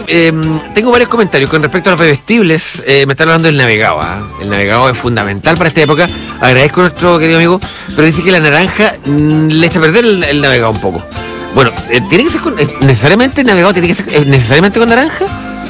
tengo varios comentarios con respecto a los bebestibles. Me están hablando del navegado. El navegado es fundamental para esta época. Agradezco a nuestro querido amigo, pero dice que la naranja le echa a perder el navegado un poco. Bueno, ¿tiene que ser necesariamente el navegado tiene que ser necesariamente con naranja?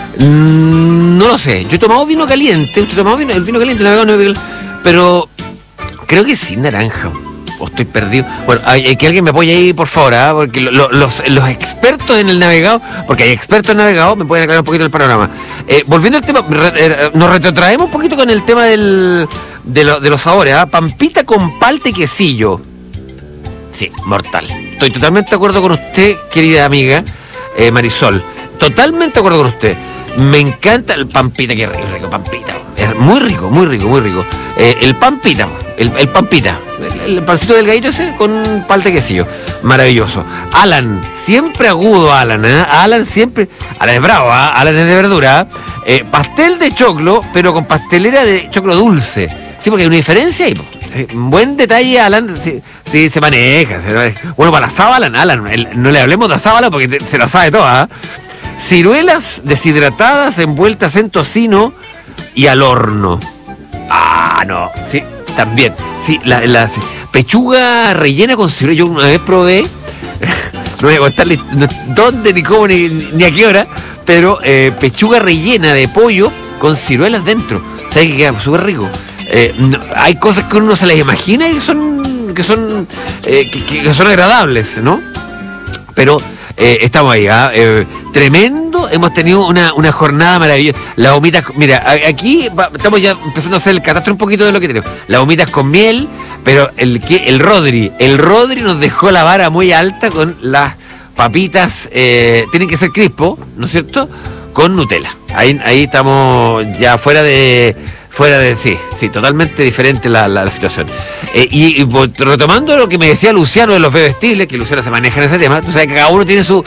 No lo sé. Yo he tomado vino caliente. ¿Usted ha tomado el vino caliente? El navegado no, pero creo que sin naranja. O estoy perdido. Bueno, hay que alguien me apoye ahí, por favor, porque los expertos en el navegado, porque hay expertos en navegado, me pueden aclarar un poquito el panorama. Volviendo al tema, nos retrotraemos un poquito con el tema de los sabores. Pampita con palta y quesillo. Sí, mortal. Estoy totalmente de acuerdo con usted, querida amiga Marisol. Totalmente de acuerdo con usted. Me encanta el pampita, que rico, pampita. Es muy rico, muy rico, muy rico. El pampita, el pampita. El pancito delgadito ese con palta y quesillo. Maravilloso. Alan, siempre agudo Alan, Alan siempre. Alan es bravo, Alan es de verdura. Pastel de choclo, pero con pastelera de choclo dulce. Sí, porque hay una diferencia ahí. Buen detalle, Alan. Sí, se maneja. Bueno, para la sábala, Alan, no le hablemos de la sábala porque se la sabe toda. Ciruelas deshidratadas envueltas en tocino y al horno. No. Sí, también. Sí, la pechuga rellena con ciruelas. Yo una vez probé. No voy a contarle dónde, ni cómo, ni a qué hora. Pero pechuga rellena de pollo con ciruelas dentro. ¿Sabes que queda súper rico? Hay cosas que uno se las imagina y que son agradables, ¿no? Pero estamos ahí, tremendo. Hemos tenido una jornada maravillosa. Las humitas, mira, aquí estamos ya empezando a hacer el catastro un poquito de lo que tenemos. Las humitas con miel, pero el Rodri nos dejó la vara muy alta con las papitas, tienen que ser crispo, ¿no es cierto? Con Nutella. Ahí estamos ya fuera de sí, totalmente diferente la situación. Y retomando lo que me decía Luciano de los bebestibles, que Luciano se maneja en ese tema, tú sabes que cada uno tiene sus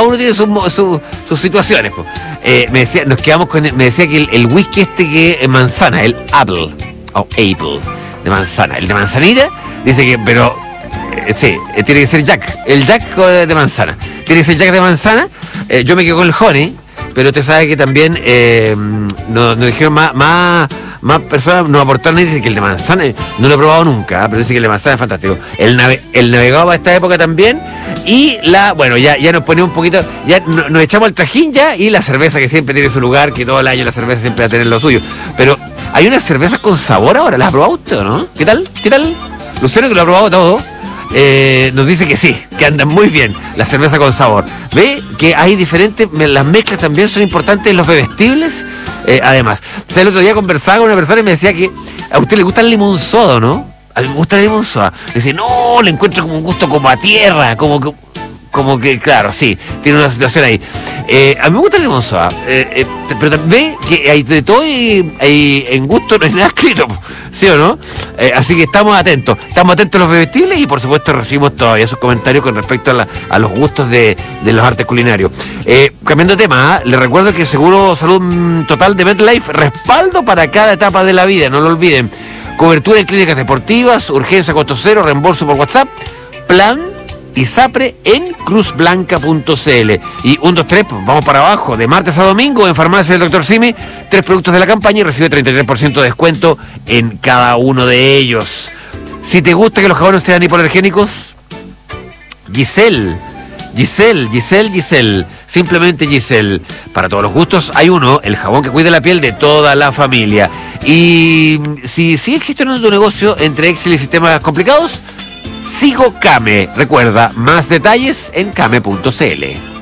situaciones. Me decía que el whisky que es manzana, el apple, de manzana, el de manzanita, dice que, pero sí, tiene que ser Jack, el Jack de manzana, tiene que ser Jack de manzana. Yo me quedo con el honey, pero usted sabe que también nos dijeron más personas nos aportaron y dicen que el de manzana no lo he probado nunca, pero dicen que el de manzana es fantástico. El navegado para esta época también. Y ya nos ponemos un poquito, ya nos echamos el trajín ya, y la cerveza, que siempre tiene su lugar, que todo el año la cerveza siempre va a tener lo suyo. Pero hay unas cervezas con sabor ahora, ¿las ha probado usted o no? ¿Qué tal? Luciano, que lo ha probado todo, nos dice que sí, que andan muy bien la cerveza con sabor. Ve que hay diferentes, las mezclas también son importantes en los bebestibles. Además, el otro día conversaba con una persona y me decía que a usted le gusta el limonzodo, ¿no? A mí me gusta el limonzodo. Me dice, no, le encuentro como un gusto como a tierra, como que, claro, sí, tiene una situación ahí. A mí me gusta el limonzodo, pero también que hay de todo y en gusto no hay nada escrito, ¿sí o no? Así que estamos atentos a los bebestibles, y por supuesto recibimos todavía sus comentarios con respecto a los gustos de los artes culinarios. Cambiando de tema, les recuerdo que Seguro Salud Total de MetLife, respaldo para cada etapa de la vida, no lo olviden. Cobertura en clínicas deportivas, urgencia costo cero, reembolso por WhatsApp, plan ISAPRE en cruzblanca.cl. Y 1, 2, 3, vamos para abajo, de martes a domingo en Farmacia del Dr. Simi, 3 productos de la campaña y recibe 33% de descuento en cada uno de ellos. Si te gusta que los jabones sean hipoalergénicos, Giselle, simplemente Giselle. Para todos los gustos hay uno, el jabón que cuida la piel de toda la familia. Y si sigues gestionando tu negocio entre Excel y sistemas complicados, sigo Kame. Recuerda, más detalles en kame.cl.